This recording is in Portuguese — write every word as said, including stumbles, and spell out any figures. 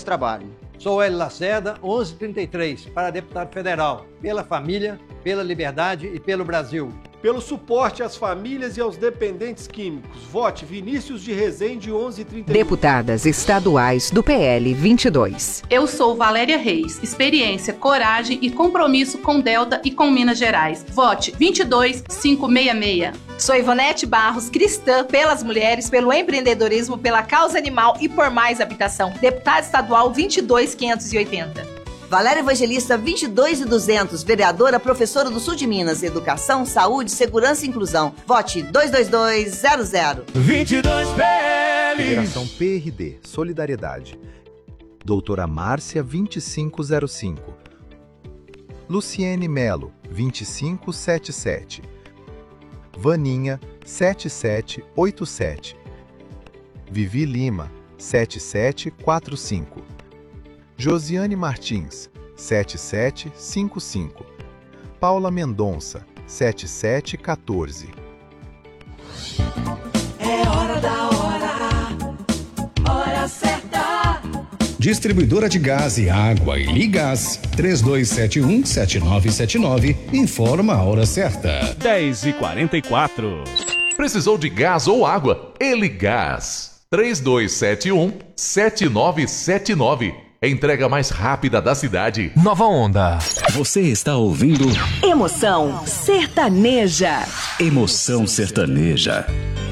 de trabalho. Sou Hélio Lacerda, onze trinta e três, para deputado federal, pela família, pela liberdade e pelo Brasil. Pelo suporte às famílias e aos dependentes químicos. Vote Vinícius de Rezende, onze trinta e um. Deputadas estaduais do P L vinte e dois. Eu sou Valéria Reis. Experiência, coragem e compromisso com Delta e com Minas Gerais. Vote vinte e dois, quinhentos e sessenta e seis. Sou Ivonete Barros, cristã pelas mulheres, pelo empreendedorismo, pela causa animal e por mais habitação. Deputada estadual vinte e dois, quinhentos e oitenta. Valéria Evangelista vinte e dois e duzentos, vereadora, professora do Sul de Minas, Educação, Saúde, Segurança e Inclusão. Vote dois dois dois zero zero. vinte e dois P L. Federação P R D, Solidariedade. Doutora Márcia vinte e cinco zero cinco. Luciene Melo vinte e cinco setenta e sete. Vaninha sete sete oito sete. Vivi Lima sete sete quatro cinco. Josiane Martins, sete sete cinco cinco. Paula Mendonça, sete sete um quatro. É hora da hora, hora certa. Distribuidora de gás e água e Ligás, três dois sete um, sete nove sete nove, informa a hora certa. dez e quarenta e quatro. Precisou de gás ou água? Eligás, três dois sete um, sete nove sete nove. Entrega mais rápida da cidade. Nova Onda. Você está ouvindo Emoção Sertaneja. Emoção Sertaneja.